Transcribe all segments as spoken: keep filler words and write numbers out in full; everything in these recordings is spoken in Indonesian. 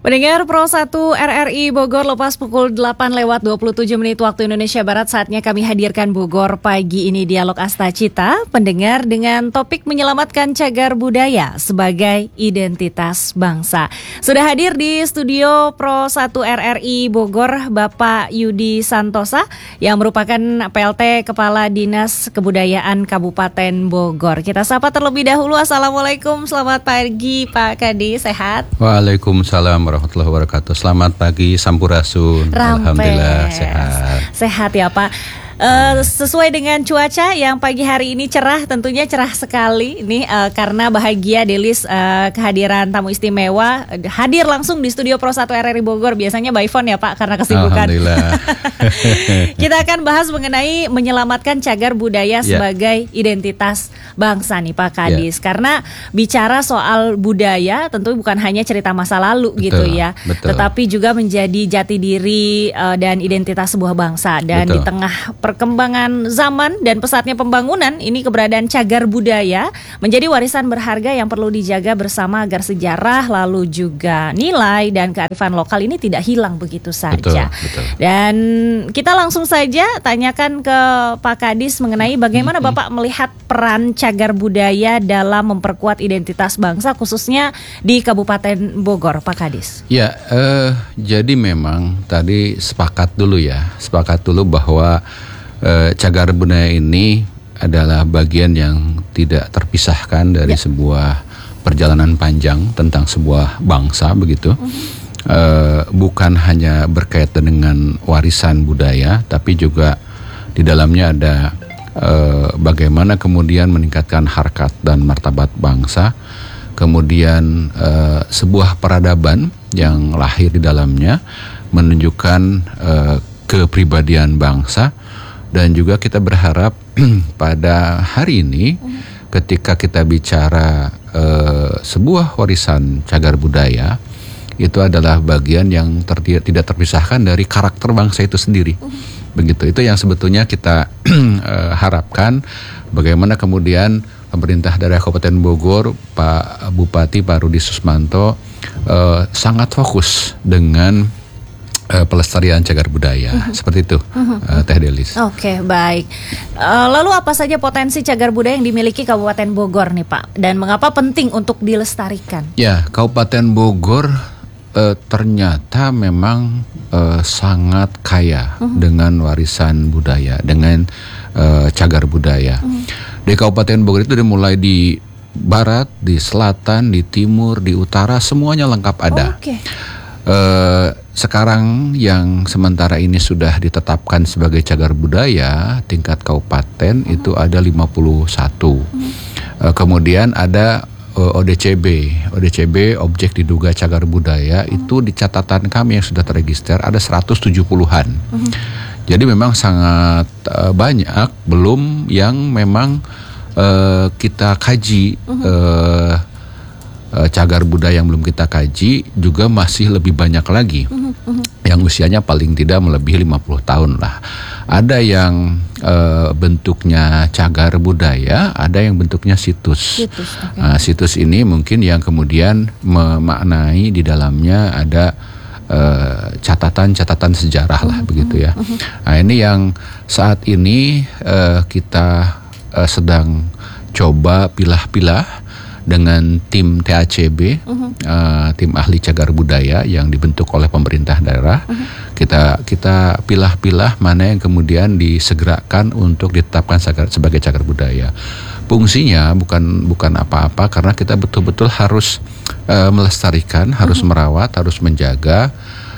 Pendengar Pro satu R R I Bogor, lepas pukul delapan lewat dua puluh tujuh menit waktu Indonesia Barat, saatnya kami hadirkan Bogor Pagi Ini Dialog Astacita. Pendengar, dengan topik menyelamatkan cagar budaya sebagai identitas bangsa. Sudah hadir di studio Pro satu R R I Bogor Bapak Yudi Santosa yang merupakan P L T Kepala Dinas Kebudayaan Kabupaten Bogor. Kita sapa terlebih dahulu. Assalamualaikum, selamat pagi Pak Kadi, sehat? Waalaikumsalam warahmatullahi wabarakatuh. Selamat pagi, Sampurasun. Rampes. Alhamdulillah sehat. Sehat ya Pak. Uh, sesuai dengan cuaca yang pagi hari ini cerah, tentunya cerah sekali nih uh, karena bahagia Delis uh, kehadiran tamu istimewa uh, hadir langsung di studio Pro satu R R I Bogor. Biasanya by phone ya Pak karena kesibukan. Alhamdulillah. Kita akan bahas mengenai menyelamatkan cagar budaya yeah. sebagai identitas bangsa nih Pak Kadis. Yeah. Karena bicara soal budaya tentu bukan hanya cerita masa lalu betul, gitu ya, betul. Tetapi juga menjadi jati diri uh, dan identitas sebuah bangsa. Dan betul. Di tengah perkembangan zaman dan pesatnya pembangunan, ini keberadaan cagar budaya menjadi warisan berharga yang perlu dijaga bersama agar sejarah lalu juga nilai dan kearifan lokal ini tidak hilang begitu saja. Betul, betul. Dan kita langsung saja tanyakan ke Pak Kadis mengenai bagaimana mm-hmm. Bapak melihat peran cagar budaya dalam memperkuat identitas bangsa khususnya di Kabupaten Bogor, Pak Kadis. Ya, uh, jadi memang tadi sepakat dulu ya, sepakat dulu bahwa Uh, cagar budaya ini adalah bagian yang tidak terpisahkan dari ya. sebuah perjalanan panjang tentang sebuah bangsa begitu. Uh-huh. Uh, bukan hanya berkaitan dengan warisan budaya, tapi juga di dalamnya ada uh, bagaimana kemudian meningkatkan harkat dan martabat bangsa, kemudian uh, sebuah peradaban yang lahir di dalamnya menunjukkan uh, kepribadian bangsa. Dan juga kita berharap pada hari ini ketika kita bicara uh, sebuah warisan cagar budaya, itu adalah bagian yang ter- tidak terpisahkan dari karakter bangsa itu sendiri. Begitu, itu yang sebetulnya kita uh, harapkan. Bagaimana kemudian pemerintah daerah Kabupaten Bogor, Pak Bupati Pak Rudi Susmanto uh, sangat fokus dengan Uh, pelestarian cagar budaya, uh-huh. seperti itu, uh-huh. uh, Teh Delis. Oke, okay, baik. Uh, lalu apa saja potensi cagar budaya yang dimiliki Kabupaten Bogor nih Pak? Dan mengapa penting untuk dilestarikan? Ya, Kabupaten Bogor uh, ternyata memang uh, sangat kaya uh-huh. dengan warisan budaya, dengan uh, cagar budaya. Uh-huh. Di Kabupaten Bogor itu dimulai di barat, di selatan, di timur, di utara, semuanya lengkap ada. Oh, Oke. Okay. Uh, sekarang yang sementara ini sudah ditetapkan sebagai cagar budaya tingkat kabupaten uh-huh. itu ada lima puluh satu. Uh-huh. Uh, kemudian ada uh, O D C B. O D C B, objek diduga cagar budaya, uh-huh. itu di catatan kami yang sudah terregister ada seratus tujuh puluhan. Uh-huh. Jadi memang sangat uh, banyak, belum yang memang uh, kita kaji. Uh-huh. Uh, cagar budaya yang belum kita kaji juga masih lebih banyak lagi uh-huh, uh-huh. yang usianya paling tidak melebihi lima puluh tahun lah. Ada yang uh, bentuknya cagar budaya, ada yang bentuknya situs. Situs, okay. uh, situs ini mungkin yang kemudian memaknai di dalamnya ada uh, catatan-catatan sejarah lah uh-huh, begitu ya. Uh-huh. Nah ini yang saat ini uh, kita uh, sedang coba pilah-pilah dengan tim T A C B, uh-huh. uh, tim ahli cagar budaya yang dibentuk oleh pemerintah daerah. Uh-huh. Kita kita pilah-pilah mana yang kemudian disegerakan untuk ditetapkan sebagai cagar budaya. Fungsinya bukan bukan apa-apa karena kita betul-betul harus uh, melestarikan, uh-huh. harus merawat, harus menjaga.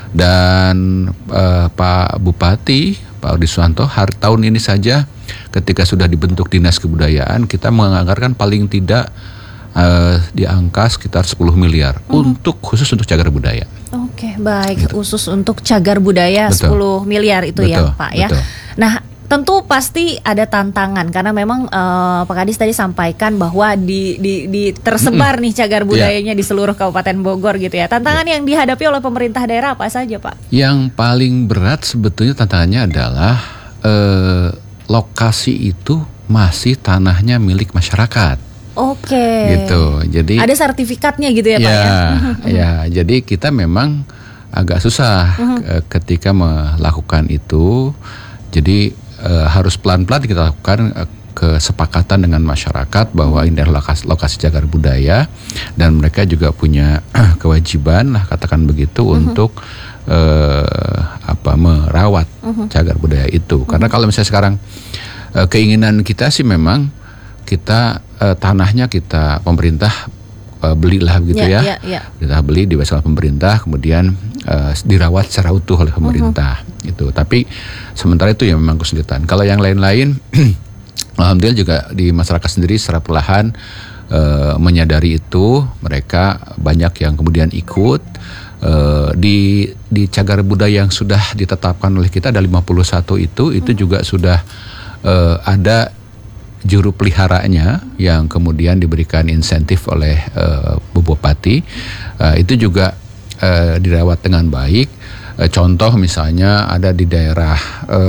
Dan uh, Pak Bupati Pak Rudi Susmanto hari tahun ini saja ketika sudah dibentuk Dinas Kebudayaan, kita menganggarkan paling tidak Uh, di angka sekitar sepuluh miliar uh-huh. untuk khusus untuk cagar budaya. Oke, okay, baik, gitu. Khusus untuk cagar budaya betul. sepuluh miliar itu betul, ya Pak ya. Betul. Nah, tentu pasti ada tantangan karena memang uh, Pak Kadis tadi sampaikan bahwa di, di, di tersebar mm-hmm. nih cagar budayanya yeah. di seluruh Kabupaten Bogor gitu ya. Tantangan yeah. yang dihadapi oleh pemerintah daerah apa saja Pak? Yang paling berat sebetulnya tantangannya adalah uh, lokasi itu masih tanahnya milik masyarakat. Oke. Okay. Gitu. Jadi ada sertifikatnya gitu ya, ya Pak ya. Ya, jadi kita memang agak susah uh-huh. ketika melakukan itu. Jadi uh, harus pelan-pelan kita lakukan uh, kesepakatan dengan masyarakat bahwa ini adalah lokasi, lokasi cagar budaya dan mereka juga punya kewajiban lah katakan begitu uh-huh. untuk uh, apa merawat uh-huh. cagar budaya itu. Uh-huh. Karena kalau misalnya sekarang uh, keinginan kita sih memang kita uh, tanahnya kita pemerintah uh, belilah gitu ya, ya. ya, ya. Kita beli dibebaskan pemerintah kemudian uh, dirawat secara utuh oleh pemerintah uh-huh. gitu. Tapi sementara itu ya memang kesulitan. Kalau yang lain-lain alhamdulillah juga di masyarakat sendiri secara perlahan e, menyadari itu, mereka banyak yang kemudian ikut e, di di cagar budaya yang sudah ditetapkan oleh kita ada lima puluh satu itu, itu juga sudah e, ada juru peliharanya yang kemudian diberikan insentif oleh e, Bu Bupati, e, itu juga e, dirawat dengan baik. E, contoh misalnya ada di daerah e,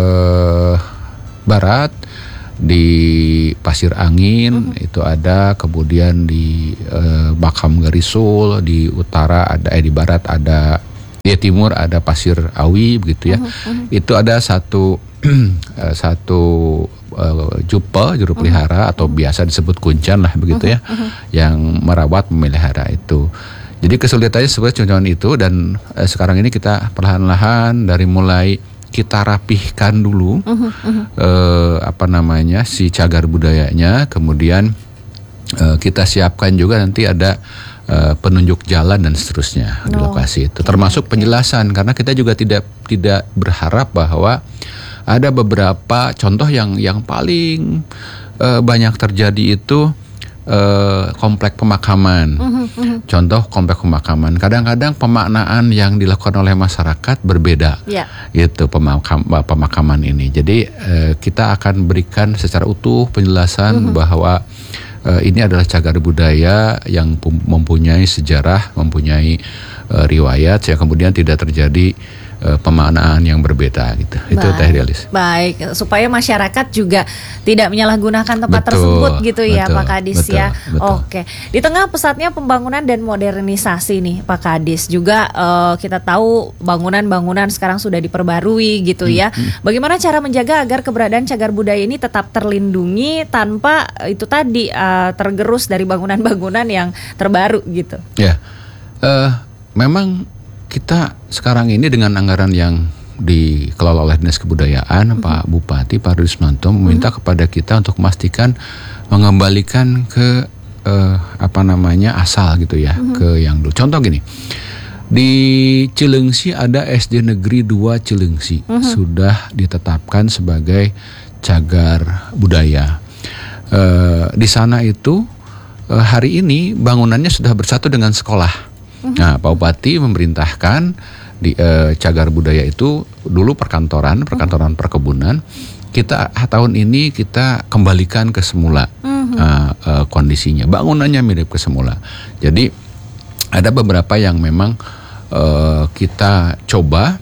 barat, di Pasir Angin uh-huh. itu ada, kemudian di uh, Bakam Garisul, di utara ada, eh di barat ada, di timur ada Pasir Awi begitu ya. Uh-huh. Uh-huh. Itu ada satu satu uh, jupa juru pelihara uh-huh. atau biasa disebut kuncan lah begitu uh-huh. ya, uh-huh. yang merawat memelihara itu. Jadi kesulitannya sebenarnya cuma itu dan uh, sekarang ini kita perlahan-lahan dari mulai kita rapihkan dulu uh-huh, uh-huh. Eh, apa namanya si cagar budayanya, kemudian eh, kita siapkan juga nanti ada eh, penunjuk jalan dan seterusnya oh, di lokasi itu, okay, termasuk okay. penjelasan karena kita juga tidak tidak berharap bahwa ada beberapa contoh yang yang paling eh, banyak terjadi itu Uh, komplek pemakaman. Uh-huh, uh-huh. Contoh komplek pemakaman. Kadang-kadang pemaknaan yang dilakukan oleh masyarakat berbeda. Yeah. Itu pemakam, pemakaman ini. Jadi uh, kita akan berikan secara utuh penjelasan uh-huh. bahwa uh, ini adalah cagar budaya yang pum- mempunyai sejarah, mempunyai uh, riwayat, yang kemudian tidak terjadi pemaknaan yang berbeda gitu. Baik, itu Teh Dialis. Baik, supaya masyarakat juga tidak menyalahgunakan tempat betul, tersebut gitu ya betul, Pak Kadis betul, ya. Betul. Oke. Di tengah pesatnya pembangunan dan modernisasi nih Pak Kadis, juga uh, kita tahu bangunan-bangunan sekarang sudah diperbarui gitu hmm, ya. Hmm. Bagaimana cara menjaga agar keberadaan cagar budaya ini tetap terlindungi tanpa itu tadi uh, tergerus dari bangunan-bangunan yang terbaru gitu. Ya. Uh, memang kita sekarang ini dengan anggaran yang dikelola oleh Dinas Kebudayaan, mm-hmm. Pak Bupati, Pak Rusmanto meminta mm-hmm. kepada kita untuk memastikan mengembalikan ke uh, apa namanya asal gitu ya, mm-hmm. ke yang dulu. Contoh gini, di Cileungsi ada S D Negeri dua Cileungsi mm-hmm. sudah ditetapkan sebagai cagar budaya. Uh, di sana itu uh, hari ini bangunannya sudah bersatu dengan sekolah. Nah, Pak Bupati memerintahkan di eh, cagar budaya itu dulu perkantoran, perkantoran perkebunan. Kita tahun ini kita kembalikan ke semula uh-huh. uh, uh, kondisinya, bangunannya mirip ke semula. Jadi ada beberapa yang memang uh, kita coba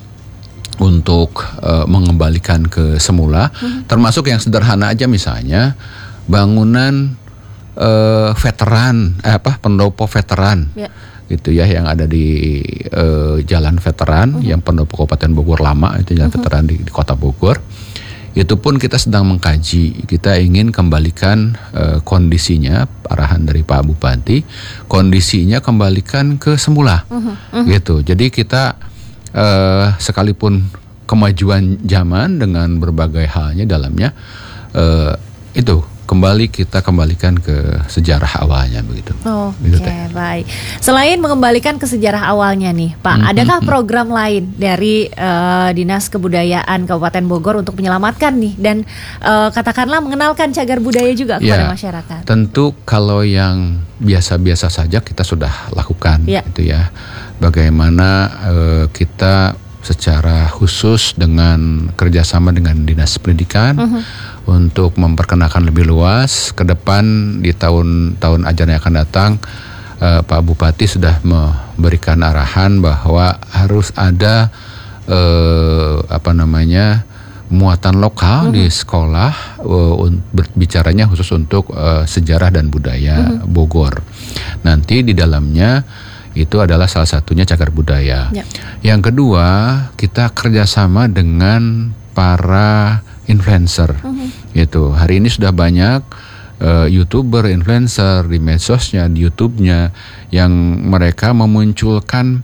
untuk uh, mengembalikan ke semula, uh-huh. termasuk yang sederhana aja misalnya bangunan uh, veteran, eh, apa pendopo veteran. Yeah. Gitu ya, yang ada di uh, Jalan Veteran, uh-huh. yang pendopo Kabupaten Bogor lama itu Jalan uh-huh. Veteran di, di Kota Bogor. Itu pun kita sedang mengkaji, kita ingin kembalikan uh, kondisinya, arahan dari Pak Bupati, kondisinya kembalikan ke semula, uh-huh. Uh-huh. gitu. Jadi kita uh, sekalipun kemajuan zaman dengan berbagai halnya dalamnya, uh, itu kembali kita kembalikan ke sejarah awalnya begitu. Oke, okay, baik. Selain mengembalikan ke sejarah awalnya nih, Pak, mm-hmm. adakah program lain dari uh, Dinas Kebudayaan Kabupaten Bogor untuk menyelamatkan nih dan uh, katakanlah mengenalkan cagar budaya juga kepada ya, masyarakat? Tentu kalau yang biasa-biasa saja kita sudah lakukan, ya. Gitu ya. Bagaimana uh, kita secara khusus dengan kerjasama dengan Dinas Pendidikan uh-huh. untuk memperkenalkan lebih luas ke depan di tahun-tahun ajaran yang akan datang. uh, Pak Bupati sudah memberikan arahan bahwa harus ada uh, apa namanya muatan lokal mm-hmm. di sekolah, uh, berbicaranya khusus untuk uh, sejarah dan budaya mm-hmm. Bogor. Nanti di dalamnya itu adalah salah satunya cagar budaya. Yep. Yang kedua, kita kerjasama dengan para influencer. Mm-hmm. Gitu. Hari ini sudah banyak uh, YouTuber, influencer di medsosnya, di YouTube-nya yang mereka memunculkan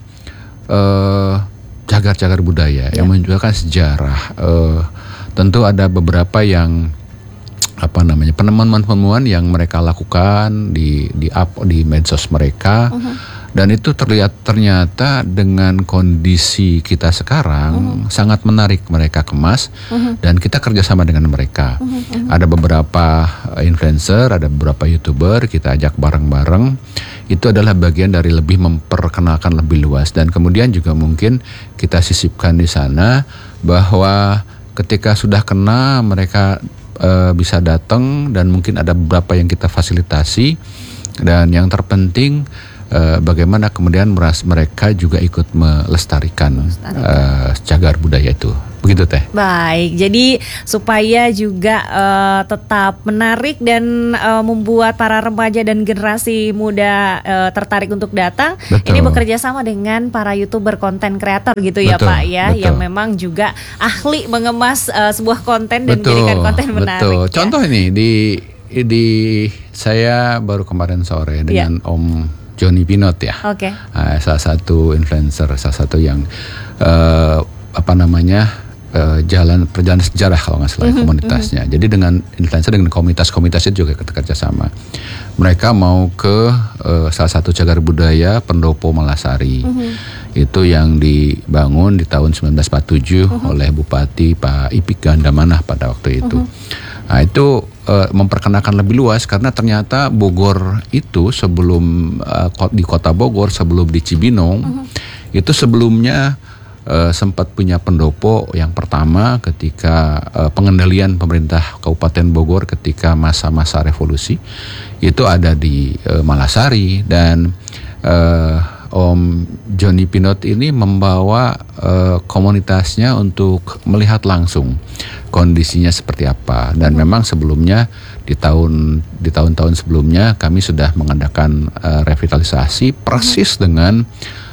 uh, cagar-cagar budaya, yeah. yang menunjukkan sejarah. Uh, tentu ada beberapa yang apa namanya penemuan-penemuan yang mereka lakukan di di up di medsos mereka, uh-huh. dan itu terlihat ternyata dengan kondisi kita sekarang uh-huh. sangat menarik mereka kemas, uh-huh. dan kita kerjasama dengan mereka. Uh-huh. Uh-huh. Ada beberapa influencer, ada beberapa YouTuber kita ajak bareng-bareng. Itu adalah bagian dari lebih memperkenalkan lebih luas, dan kemudian juga mungkin kita sisipkan di sana bahwa ketika sudah kena mereka e, bisa datang, dan mungkin ada beberapa yang kita fasilitasi, dan yang terpenting e, bagaimana kemudian meras, mereka juga ikut melestarikan e, cagar budaya itu. Begitu Teh. Baik, jadi supaya juga uh, tetap menarik dan uh, membuat para remaja dan generasi muda uh, tertarik untuk datang. Betul. Ini bekerja sama dengan para YouTuber, konten kreator gitu ya betul, Pak ya, betul. Yang memang juga ahli mengemas uh, sebuah konten dan betul, menjadikan konten menarik. Betul. Ya. Contoh ini di di saya baru kemarin sore dengan ya. Om Johnny Pinot ya. Oke. Okay. Uh, salah satu influencer, salah satu yang uh, apa namanya? Uh, jalan perjalanan sejarah kalau nggak salah mm-hmm, komunitasnya. Mm-hmm. Jadi dengan influencer dengan komunitas-komunitas itu juga kita kerjasama. Mereka mau ke uh, salah satu cagar budaya Pendopo Malasari. Mm-hmm. Itu yang dibangun di tahun sembilan belas empat puluh tujuh mm-hmm. oleh Bupati Pak Ipik Gandamanah pada waktu itu. Mm-hmm. Nah itu uh, memperkenalkan lebih luas karena ternyata Bogor itu sebelum uh, di kota Bogor, sebelum di Cibinong, mm-hmm. itu sebelumnya Uh, sempat punya pendopo yang pertama ketika uh, pengendalian pemerintah Kabupaten Bogor ketika masa-masa revolusi itu ada di uh, Malasari, dan uh, Om Johnny Pinot ini membawa uh, komunitasnya untuk melihat langsung kondisinya seperti apa, dan memang sebelumnya di tahun di tahun-tahun sebelumnya kami sudah mengadakan uh, revitalisasi persis dengan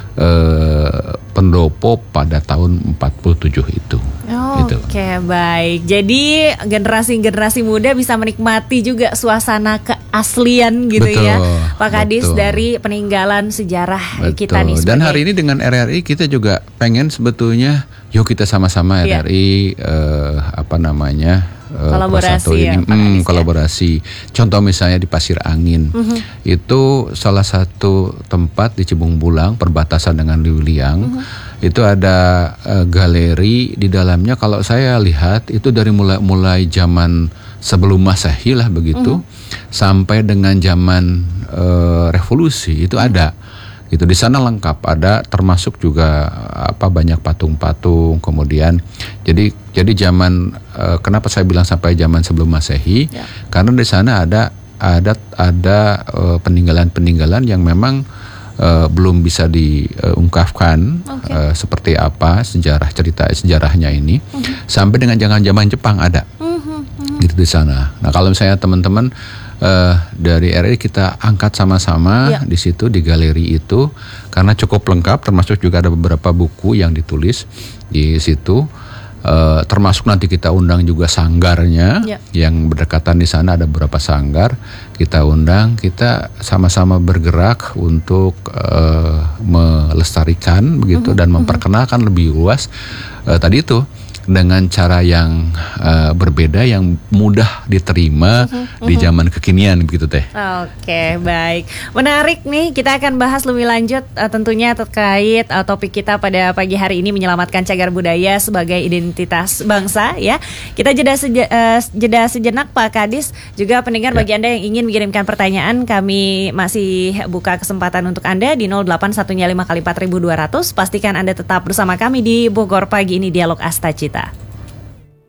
Uh, pendopo pada tahun empat puluh tujuh itu. Oh, gitu. Oke, okay, baik. Jadi generasi-generasi muda bisa menikmati juga suasana keaslian gitu betul, ya, Pak Kadis, betul. Dari peninggalan sejarah betul. Kita nih. Sebagai... Dan hari ini dengan R R I kita juga pengen sebetulnya, yuk kita sama-sama R R I yeah. uh, apa namanya? Kolaborasi ini, ya, hmm, kolaborasi. Contoh misalnya di Pasir Angin, uh-huh. itu salah satu tempat di Cibung Bulang perbatasan dengan Liuliang. Uh-huh. Itu ada uh, galeri di dalamnya. Kalau saya lihat itu dari mulai mulai zaman sebelum Masehi lah begitu, uh-huh. sampai dengan zaman uh, revolusi itu uh-huh. ada. Itu di sana lengkap, ada termasuk juga apa banyak patung-patung, kemudian jadi jadi zaman uh, kenapa saya bilang sampai zaman sebelum Masehi ya. Karena di sana ada ada ada uh, peninggalan-peninggalan yang memang uh, belum bisa diungkapkan okay. uh, seperti apa sejarah cerita sejarahnya ini uh-huh. sampai dengan zaman-zaman Jepang ada uh-huh. Uh-huh. gitu di sana. Nah kalau misalnya teman-teman Uh, dari R R I kita angkat sama-sama ya. Di situ di galeri itu karena cukup lengkap, termasuk juga ada beberapa buku yang ditulis di situ, uh, termasuk nanti kita undang juga sanggarnya ya. Yang berdekatan di sana ada beberapa sanggar kita undang, kita sama-sama bergerak untuk uh, melestarikan begitu uh-huh, dan memperkenalkan uh-huh. lebih luas uh, tadi itu. Dengan cara yang uh, berbeda, yang mudah diterima uh-huh, uh-huh. di zaman kekinian begitu Teh. Oke, baik. Menarik nih, kita akan bahas lebih lanjut uh, tentunya terkait uh, topik kita pada pagi hari ini, menyelamatkan cagar budaya sebagai identitas bangsa ya. Kita jeda, seje, uh, jeda sejenak Pak Kadis, juga pendengar ya. Bagi Anda yang ingin mengirimkan pertanyaan, kami masih buka kesempatan untuk Anda di nol delapan satu lima kali empat ribu dua ratus. Pastikan Anda tetap bersama kami di Bogor Pagi ini, Dialog Astacita.